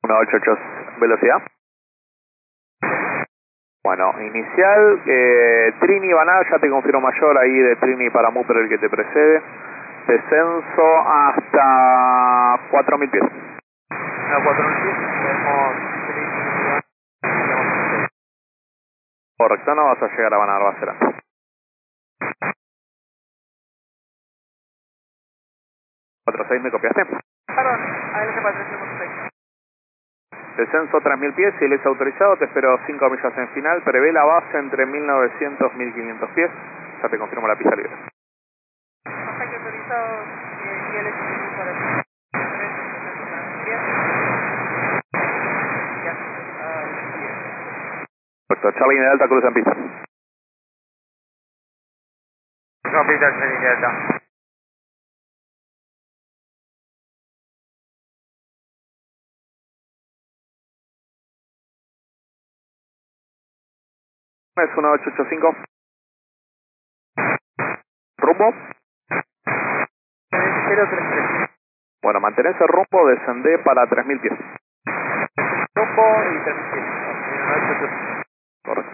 188, velocidad. Bueno, inicial, Trini Banal, ya te confirmo mayor, ahí de Trini para Mooper el que te precede. Descenso hasta 4000 pies. A 4000 pies, tenemos Trini. Correcto, no vas a llegar a Banal, va a ser antes. ¿46 me copiaste? Perdón, ALC para 346. Descenso 3000 pies, si él es autorizado, te espero 5 millas en final, prevé la base entre 1900 y 1500 pies, ya te confirmo la pista libre. Pasaje autorizado y él es para 360 pies. Perfecto, Charlie de alta, cruz en pista. No, pista de alta. Es 1885. Rumbo. 033. Bueno, mantenés el rumbo, descendé para 3000 pies. Rumbo y 3000 pies.